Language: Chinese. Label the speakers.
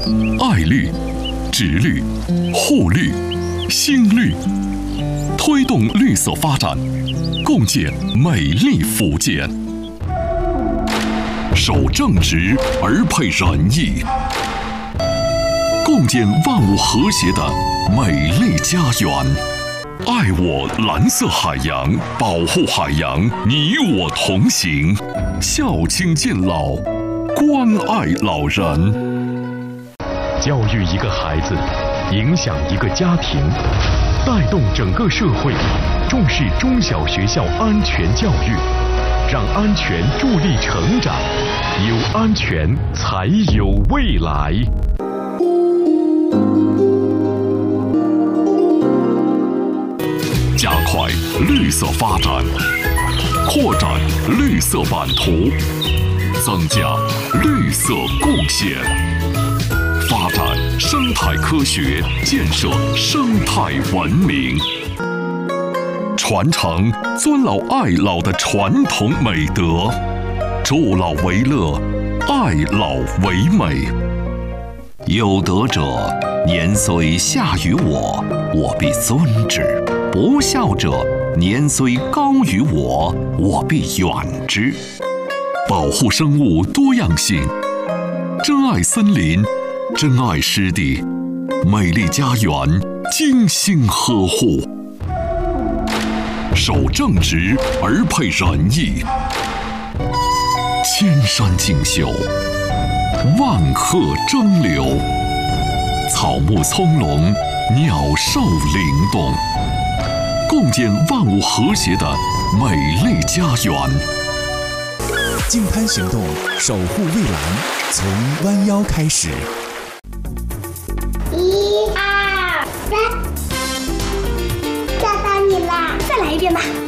Speaker 1: 爱绿、植绿、护绿、新绿，推动绿色发展，共建美丽福建。守正直而配仁义，共建万物和谐的美丽家园。爱我蓝色海洋，保护海洋，你我同行。孝亲敬老，关爱老人。
Speaker 2: 教育一个孩子，影响一个家庭，带动整个社会，重视中小学校安全教育，让安全助力成长，有安全才有未来。
Speaker 1: 加快绿色发展，扩展绿色版图，增加绿色贡献，发展生态科学，建设生态文明，传承尊老爱老的传统美德，助老为乐，爱老为美。有德者，年虽下于我，我必尊之；不孝者，年虽高于我，我必远之。保护生物多样性，珍爱森林，珍爱湿地，美丽家园精心呵护。守正直而配仁义，千山竞秀，万壑争流，草木葱茏，鸟兽灵动，共建万物和谐的美丽家园。
Speaker 3: 净滩行动，守护蔚蓝，从弯腰开始。
Speaker 4: 1、2、3，吓到你啦！再来一遍吧。